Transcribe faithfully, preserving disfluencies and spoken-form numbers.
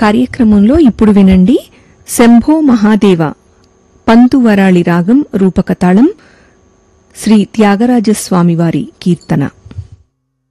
కార్యక్రమంలో ఇప్పుడు వినండి శంభో మహాదేవ పంతువరాళి రాగం రూపకతాళం శ్రీ త్యాగరాజస్వామివారి కీర్తన.